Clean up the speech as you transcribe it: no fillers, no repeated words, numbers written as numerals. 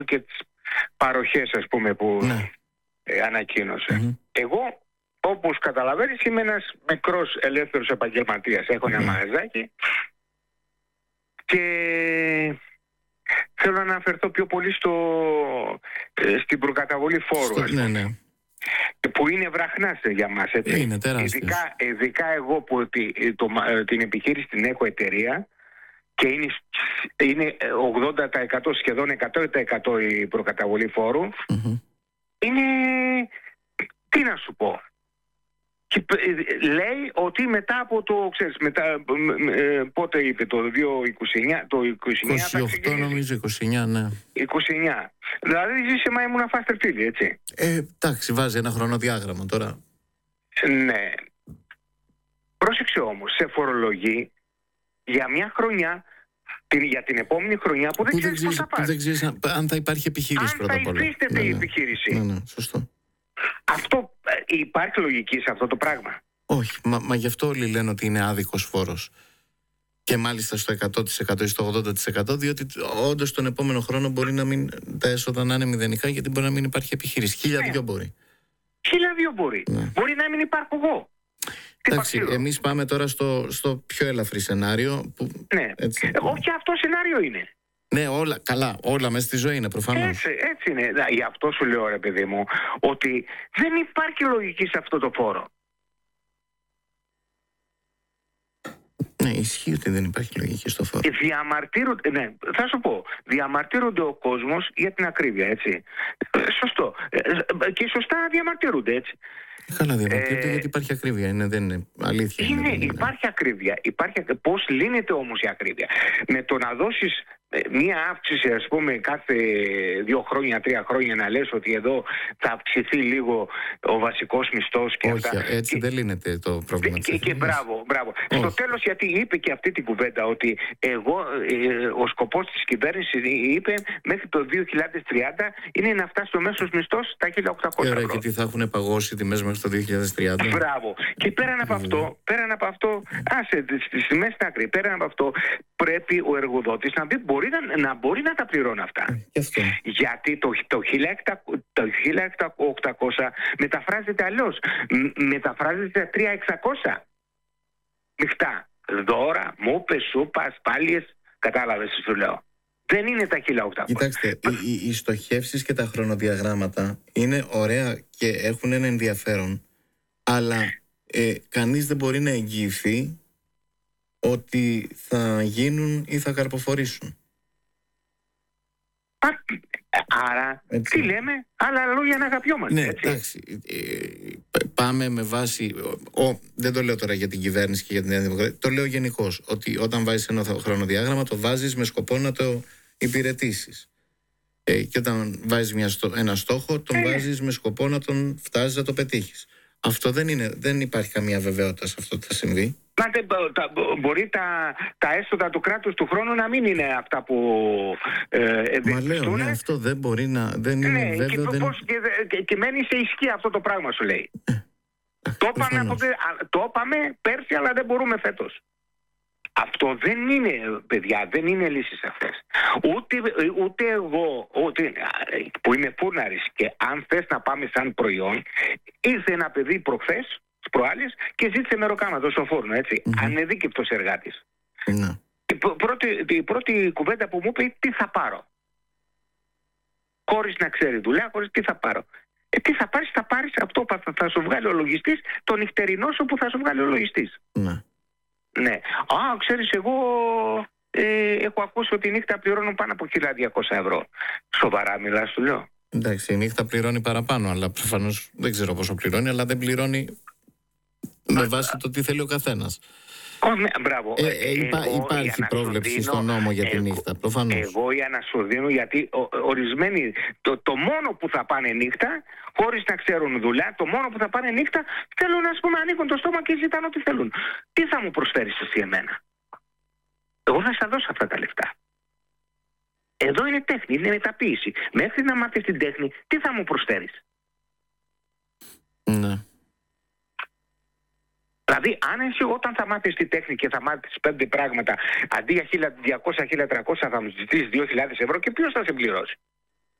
και τις παροχές, ας πούμε, που ανακοίνωσε. Εγώ, όπως καταλαβαίνεις, είμαι ένας μικρός ελεύθερος επαγγελματίας. Έχω ένα μαγαζάκι και θέλω να αναφερθώ πιο πολύ στην προκαταβολή φόρου, που είναι βραχνάς για μας, έτσι. Είναι τεράστιος. Ειδικά εγώ που την επιχείρηση την έχω εταιρεία και είναι 80%, σχεδόν 100% η προκαταβολή φόρου. Είναι, τι να σου πω, και λέει ότι μετά από το, ξέρεις, πότε είπε, το 2029, το 28 νομίζω, 29, ναι. 29. Δηλαδή ζήσε μα ήμουν φάστερ έτσι. Εντάξει, βάζει ένα χρονοδιάγραμμα τώρα. Ναι. Πρόσεξε όμως, σε φορολογεί για μια χρονιά, για την επόμενη χρονιά που δεν ξέρεις πώς θα πάρει. Δεν ξέρεις αν θα υπάρχει επιχείρηση πρώτα απ' όλα. Αν θα υφίσταται η επιχείρηση. Ναι, σωστό. Αυτό, υπάρχει λογική σε αυτό το πράγμα? Όχι, μα γι' αυτό όλοι λένε ότι είναι άδικος φόρος. Και μάλιστα στο 100% ή στο 80%, διότι όντως τον επόμενο χρόνο μπορεί να μην τα έσοδα να είναι μηδενικά, γιατί μπορεί να μην υπάρχει επιχείρηση. 1.002 μπορεί. 1.002 μπορεί. Μπορεί να μην υπάρχω εγώ. Εντάξει, εμείς πάμε τώρα στο πιο ελαφρύ σενάριο. Που, έτσι, όχι, αυτό σενάριο είναι. Ναι, όλα μέσα στη ζωή είναι προφανώς. Έτσι είναι. Γι' αυτό σου λέω, ρε παιδί μου, ότι δεν υπάρχει λογική σε αυτό το φόρο. Ναι, ισχύει ότι δεν υπάρχει λογική στο φόρο. Διαμαρτύρονται, θα σου πω, διαμαρτύρονται ο κόσμος για την ακρίβεια, έτσι. Σωστό. Και σωστά διαμαρτύρονται, έτσι. Καλά, διαμαρτύρονται γιατί υπάρχει ακρίβεια, δεν είναι αλήθεια. Υπάρχει ακρίβεια. Πώς λύνεται όμως η ακρίβεια? Με το να δώσεις μία αύξηση, ας πούμε, κάθε 2 χρόνια, 3 χρόνια, να λες ότι εδώ θα αυξηθεί λίγο ο βασικός μισθός και όχι, αυτά. Έτσι δεν λύνεται το πρόβλημα. Και μπράβο. Στο τέλος, γιατί είπε και αυτή την κουβέντα, ότι ο σκοπός της κυβέρνησης, είπε, μέχρι το 2030 είναι να φτάσει ο μέσος μισθός στα 1.800 ευρώ. Και τι θα έχουν παγώσει τιμές μέχρι το 2030. Μπράβο. Και πέραν από αυτό, στις τιμές στην άκρη, πέραν από αυτό, πρέπει ο εργοδότης να μπορεί να τα πληρώνει αυτά. Γιατί το 1.800 μεταφράζεται αλλιώς. Μεταφράζεται 3.600. Μειχτά. Δώρα, μούπες, σούπα, ασπάλειες. Κατάλαβες τι σου λέω? Δεν είναι τα 1.800. Κοιτάξτε, οι στοχεύσεις και τα χρονοδιαγράμματα είναι ωραία και έχουν ένα ενδιαφέρον, αλλά κανείς δεν μπορεί να εγγυηθεί ότι θα γίνουν ή θα καρποφορήσουν. Άρα, έτσι. Τι λέμε, άλλα λόγια να αγαπιόμαστε. Ναι, εντάξει. Πάμε με βάση. Δεν το λέω τώρα για την κυβέρνηση και για την Νέα Δημοκρατία. Το λέω γενικώς. Ότι όταν βάζεις ένα χρονοδιάγραμμα, το βάζεις με σκοπό να το υπηρετήσεις. Και όταν βάζεις ένα στόχο, τον βάζεις με σκοπό να τον φτάσεις να το πετύχεις. Αυτό δεν υπάρχει καμία βεβαιότητα σε αυτό που θα συμβεί. Μπορεί τα έσοδα του κράτους του χρόνου να μην είναι αυτά που μα λέω, ναι, αυτό δεν μπορεί να. Δεν είναι βέβαιο. Και μένει σε ισχύ αυτό το πράγμα, σου λέει. Το είπαμε πέρσι, αλλά δεν μπορούμε φέτος. Αυτό δεν είναι, παιδιά, δεν είναι λύσεις αυτές. Ούτε εγώ, που είμαι φούρναρης, και αν θες να πάμε σαν προϊόν, ήρθε ένα παιδί προχθές, προάλλες, και ζήτησε μεροκάματο στο φούρνο, έτσι. Ανεδίκευτος εργάτης. Η πρώτη κουβέντα που μου είπε, τι θα πάρω? Χωρίς να ξέρει δουλειά, χωρίς τι θα πάρω. Τι θα πάρεις αυτό που θα σου βγάλει ο λογιστής, το νυχτερινό σου που θα σου βγάλει ο λογιστής. Ναι. Ξέρεις, εγώ έχω ακούσει ότι η νύχτα πληρώνουν πάνω από 1.200 ευρώ. Σοβαρά μιλάς, του λέω? Εντάξει, η νύχτα πληρώνει παραπάνω, αλλά προφανώς δεν ξέρω πόσο πληρώνει, αλλά δεν πληρώνει με βάση το τι θέλει ο καθένας. Μπράβο. Υπάρχει πρόβλεψη στον νόμο για τη νύχτα, προφανώς. Εγώ για να σου δίνω, γιατί ορισμένοι το μόνο που θα πάνε νύχτα, χωρίς να ξέρουν δουλειά, το μόνο που θα πάνε νύχτα, θέλουν, ας πούμε, ανοίγουν το στόμα και ζητάνε ό,τι θέλουν. Τι θα μου προσφέρεις εσύ εμένα? Εγώ θα σας δώσω αυτά τα λεφτά. Εδώ είναι τέχνη, είναι μεταποίηση. Μέχρι να μάθεις την τέχνη, τι θα μου προσφέρεις? Ναι. Δηλαδή, αν εσύ όταν θα μάθεις τη τέχνη και θα μάθεις 5 πράγματα, αντί για 1.200-1.300 θα μου ζητήσεις 2.000 ευρώ, και ποιος θα σε πληρώσει?